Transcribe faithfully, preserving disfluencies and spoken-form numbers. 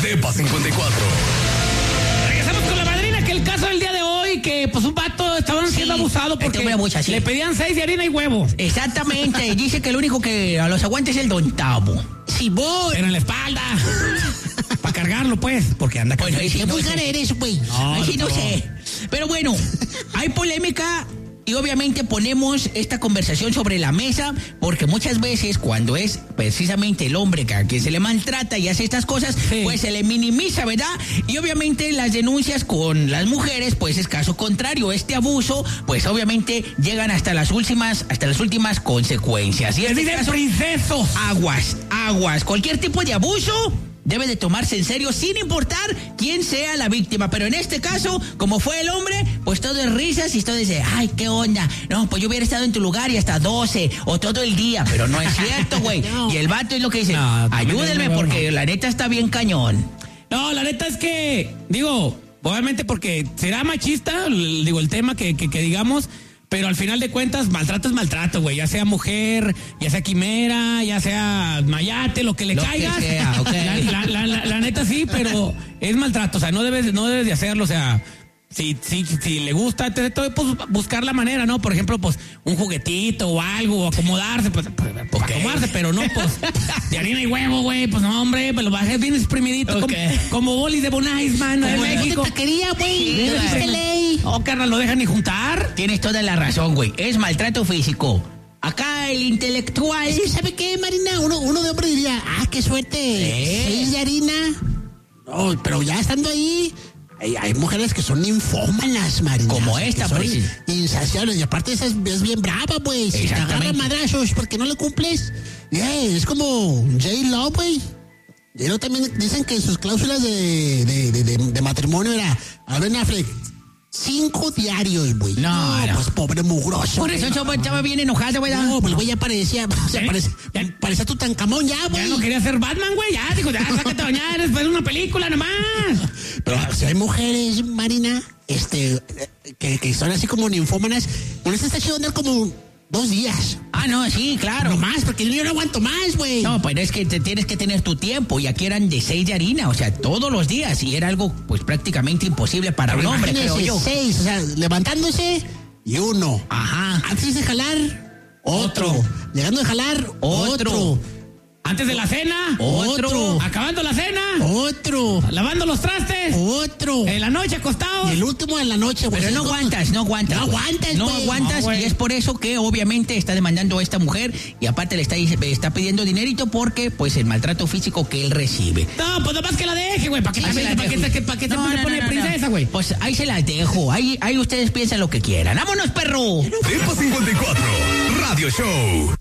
Cepa cincuenta y cuatro. Regresamos con la madrina, que el caso del día de hoy, que pues un vato estaban siendo Sí, abusado porque este abusa, sí. le pedían seis de harina y huevo. Exactamente, dice que el único que a los aguanta es el Don Tavo. Sí, voy. Pero en la espalda. Para cargarlo, pues, porque anda Bueno, cargando. es muy cara eres, güey. No, Ay, sí, no no. sé. Pero bueno, hay polémica y obviamente ponemos esta conversación sobre la mesa porque muchas veces cuando es precisamente el hombre que a quien se le maltrata y hace estas cosas, Sí. pues se le minimiza, ¿verdad? Y obviamente las denuncias con las mujeres, pues es caso contrario. Este abuso, pues obviamente llegan hasta las últimas, hasta las últimas consecuencias. Y ¡Les este dicen caso, princesos! aguas, aguas. Cualquier tipo de abuso debe de tomarse en serio sin importar quién sea la víctima. Pero en este caso, como fue el hombre, pues todo es risas y todo dice, ay, qué onda. No, pues yo hubiera estado en tu lugar y hasta doce o todo el día. Pero no es cierto, güey. No. Y el vato es lo que dice, No, también ayúdenme no, no, porque no. la neta está bien cañón. No, la neta es que, digo, obviamente porque será machista, l- digo, el tema que, que, que digamos, pero al final de cuentas, maltrato es maltrato, güey. Ya sea mujer, ya sea quimera, ya sea mayate, lo que le Lo que caigas. sea, ok. la, la, la, la, la neta sí, pero es maltrato, o sea, no debes, no debes de hacerlo, o sea. Si, si, si le gusta, te, te, pues buscar la manera, ¿no? Por ejemplo, pues un juguetito o algo, o acomodarse, pues, pues, pues Ok. acomodarse, pero no, pues, de harina y huevo, güey, pues no, hombre, pues lo bajé bien exprimidito, Ok. como, como bolis de Bonais, man, de Como México. de taquería, güey. Sí, No güey. existe ley. Oh, carnal, lo dejan ni juntar. Tienes toda la razón, güey. Es maltrato físico. Acá el intelectual. Es que, ¿sabe qué, Marina? Uno, uno de hombre diría, ah, qué suerte, ¿Eh? seis de harina. No, pero ya estando ahí, hay, hay mujeres que son ninfómanas, Marina. Como que esta, son preci- insaciables. Y aparte esa es, es bien brava, güey. Si te Exactamente. agarran madrazos porque no le cumples, yeah, es como J-Lo, güey. J-Lo también dicen que sus cláusulas de, de, de, de, de matrimonio era, a Ben Affleck, cinco diarios, güey. No, no. pues pobre mugroso. Por eso güey. yo estaba bien enojada, güey. No, pues el güey ya parecía, o sea, ¿Eh? parece, Ya- parecía Tutankamón ya, Ya güey. no quería ser Batman, güey, ya, dijo, ya, sácate a bañar, después de una película nomás. Pero si hay mujeres, Marina, este, eh, que, que son así como ninfómanas, con esta está chido andar como dos días. Ah, no, sí, claro. No más, porque yo no aguanto más, güey. No, pero es que te tienes que tener tu tiempo y aquí eran de seis de harina, o sea, todos los días y era algo pues prácticamente imposible para un hombre, creo Imagínese, yo. seis, o sea, levantándose y uno. Ajá. Antes de jalar, otro. Otro. Llegando de jalar, Otro. otro. Antes de la cena, Otro. acabando la cena, Otro. lavando los trastes, Otro. en la noche acostado. Y el último de la noche, güey. Pero no aguantas, no aguantas. No güey. aguantas, No güey. aguantas No, güey. y es por eso que obviamente está demandando a esta mujer y aparte le está, está pidiendo dinerito porque pues el maltrato físico que él recibe. No, pues nomás que la deje, güey, para que Ahí se la las para que dejo. se, para que se No, pone no, no, no, princesa, no. güey. Pues ahí se las dejo. Ahí, ahí ustedes piensan lo que quieran. ¡Vámonos, perro! Cepa cincuenta y cuatro. Radio Show.